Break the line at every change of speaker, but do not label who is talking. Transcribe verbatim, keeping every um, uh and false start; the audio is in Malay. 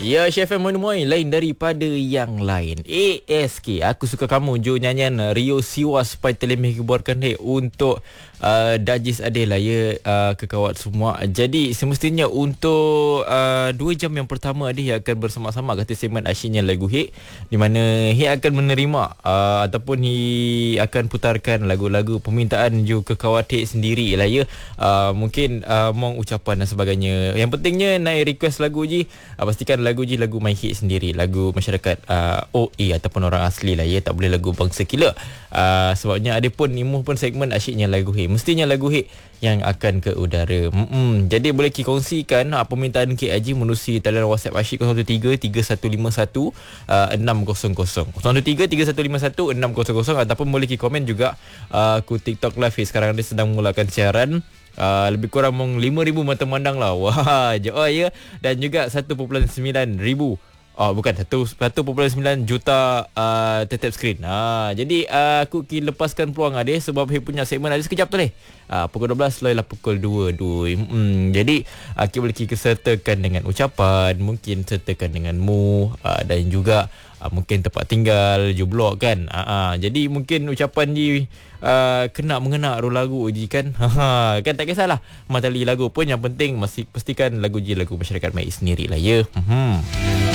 Ya, Chef M Monomoy lain daripada yang lain. A S K, aku suka kamu. Jo nyanyian Rio Siwa supaya terlemih kebuarkan dek untuk uh, Dajis Adil lah ya, uh, kekawat semua. Jadi semestinya untuk uh, dua jam yang pertama dia akan bersama-sama kata segmen asyiknya lagu hit, di mana Hit akan menerima uh, ataupun Hit akan putarkan lagu-lagu permintaan Jo kekawat Hit sendiri lah ya. Uh, mungkin uh, mong ucapan dan sebagainya. Yang pentingnya naik request lagu je, uh, pastikan lagu je lagu My Hit sendiri, lagu masyarakat uh, O A ataupun orang asli lah ya, tak boleh lagu bangsa killer. Uh, sebabnya ada pun imuh pun segmen asyiknya lagu hit, mestinya lagu hit yang akan ke udara. Mm-mm. Jadi boleh kongsikan uh, permintaan K Haji menerusi talian WhatsApp asyik kosong satu tiga tiga satu lima satu enam kosong kosong kosong satu tiga tiga satu lima satu enam kosong kosong, ataupun boleh komen juga uh, ku TikTok live sekarang dia sedang mulakan siaran. Uh, lebih kurang mong lima ribu mata memandang lah. Wah, oh ya. Dan juga satu perpuluhan sembilan ribu. Oh, bukan satu perpuluhan sembilan juta uh, tetap skrin. Ha, jadi uh, aku ki lepaskan peluang ada sebab saya punya segmen ada sekejap tu ni. Uh, pukul dua belas lah pukul dua. dua. Hmm, jadi uh, kita boleh ki sertakan dengan ucapan, mungkin sertakan dengan mu uh, dan juga uh, mungkin tempat tinggal, jublok kan. Uh, uh, jadi mungkin ucapan ni Uh, kena mengena ru lagu je kan. Ha, kan tak kisahlah matali lagu pun, yang penting masih pastikan lagu je lagu masyarakat mai sendiri lah ya. Hmm.